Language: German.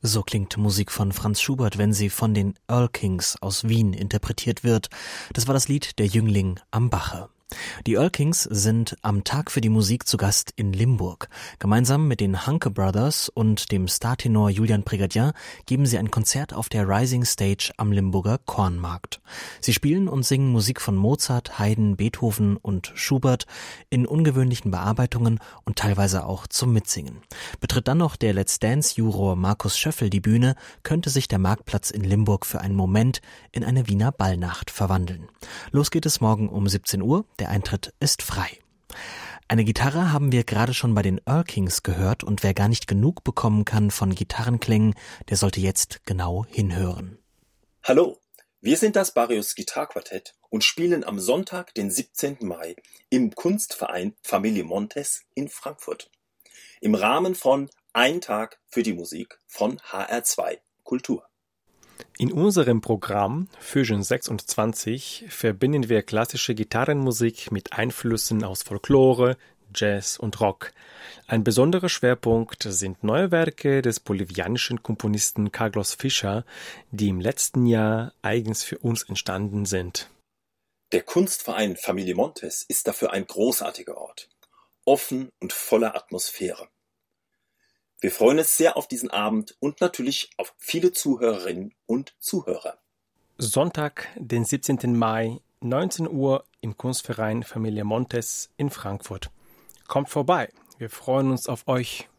So klingt Musik von Franz Schubert, wenn sie von den Erlkings aus Wien interpretiert wird. Das war das Lied Der Jüngling am Bache. Die Erlkings sind am Tag für die Musik zu Gast in Limburg. Gemeinsam mit den Hanke Brothers und dem Startenor Julian Prigadier geben sie ein Konzert auf der Rising Stage am Limburger Kornmarkt. Sie spielen und singen Musik von Mozart, Haydn, Beethoven und Schubert in ungewöhnlichen Bearbeitungen und teilweise auch zum Mitsingen. Betritt dann noch der Let's Dance-Juror Markus Schöffel die Bühne, könnte sich der Marktplatz in Limburg für einen Moment in eine Wiener Ballnacht verwandeln. Los geht es morgen um 17 Uhr. Der Eintritt ist frei. Eine Gitarre haben wir gerade schon bei den Erlkings gehört und wer gar nicht genug bekommen kann von Gitarrenklängen, der sollte jetzt genau hinhören. Hallo, wir sind das Barrios Gitarquartett und spielen am Sonntag, den 17. Mai im Kunstverein Familie Montes in Frankfurt. Im Rahmen von Ein Tag für die Musik von HR2 Kultur. In unserem Programm Fusion 26 verbinden wir klassische Gitarrenmusik mit Einflüssen aus Folklore, Jazz und Rock. Ein besonderer Schwerpunkt sind neue Werke des bolivianischen Komponisten Carlos Fischer, die im letzten Jahr eigens für uns entstanden sind. Der Kunstverein Familie Montes ist dafür ein großartiger Ort, offen und voller Atmosphäre. Wir freuen uns sehr auf diesen Abend und natürlich auf viele Zuhörerinnen und Zuhörer. Sonntag, den 17. Mai, 19 Uhr im Kunstverein Familie Montes in Frankfurt. Kommt vorbei, wir freuen uns auf euch.